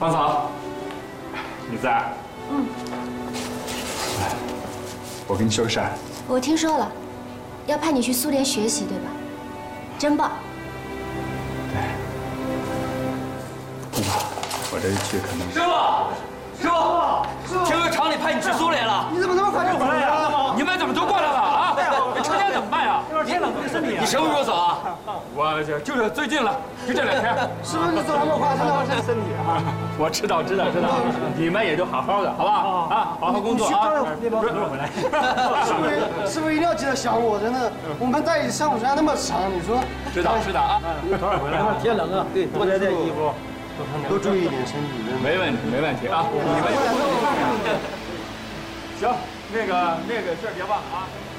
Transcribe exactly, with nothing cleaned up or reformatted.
芳草，你在？ 嗯。 我跟你说个事儿。 我听说了，要派你去苏联学习，对吧？真棒。 对。不吧，我这一去可能…… 师傅，师傅，听说厂里派你去苏联了。 你怎么那么快就回来呀？ 你们怎么都过来了啊？这成天怎么办呀？ 天冷对身体。 你什么时候走啊？ 我就就是最近了，就这两天。 师傅，你走那么快，真的会伤身体啊！ 我知道，知道，知道。你们也就好好的，好不好？啊，好好工作啊！ 那边回来。师傅，师傅一定要记得想我，真的。我们在一起相处时间那么长，你说？ 知道，知道啊。 早点回来。天冷啊，对，多带点衣服，多注意一点身体。 没问题，没问题啊。你们行，那个那个事儿别忘了啊。